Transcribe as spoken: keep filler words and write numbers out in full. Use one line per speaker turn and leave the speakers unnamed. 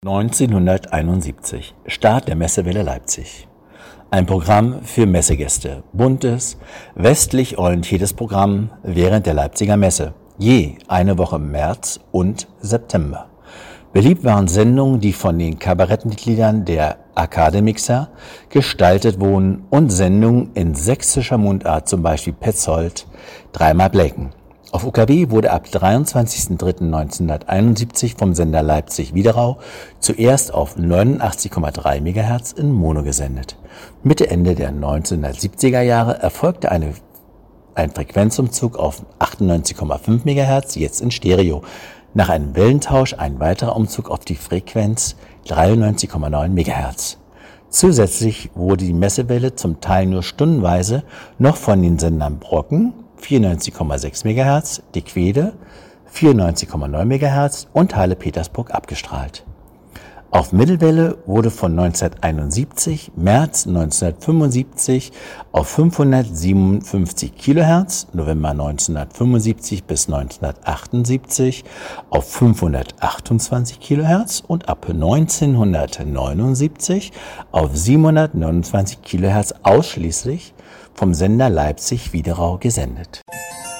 neunzehnhunderteinundsiebzig. Start der Messewelle Leipzig. Ein Programm für Messegäste. Buntes, westlich orientiertes Programm während der Leipziger Messe. Je eine Woche im März und September. Beliebt waren Sendungen, die von den Kabarettmitgliedern der Akademixer gestaltet wurden, und Sendungen in sächsischer Mundart, zum Beispiel Petzold, dreimal Blaken. Auf U K W wurde ab dreiundzwanzigsten dritten neunzehnhunderteinundsiebzig vom Sender Leipzig-Wiederau zuerst auf neunundachtzig Komma drei Megahertz in Mono gesendet. Mitte, Ende der neunzehnhundertsiebziger Jahre erfolgte eine, ein Frequenzumzug auf achtundneunzig Komma fünf Megahertz, jetzt in Stereo. Nach einem Wellentausch ein weiterer Umzug auf die Frequenz dreiundneunzig Komma neun Megahertz. Zusätzlich wurde die Messewelle zum Teil nur stundenweise noch von den Sendern Brocken vierundneunzig Komma sechs Megahertz, Die Quede vierundneunzig Komma neun Megahertz und Halle Petersburg abgestrahlt. Auf Mittelwelle wurde von neunzehnhunderteinundsiebzig März neunzehnhundertfünfundsiebzig auf fünfhundertsiebenundfünfzig Kilohertz, November neunzehnhundertfünfundsiebzig bis neunzehnhundertachtundsiebzig auf fünfhundertachtundzwanzig Kilohertz und ab neunzehnhundertneunundsiebzig auf siebenhundertneunundzwanzig Kilohertz ausschließlich vom Sender Leipzig-Wiederau gesendet.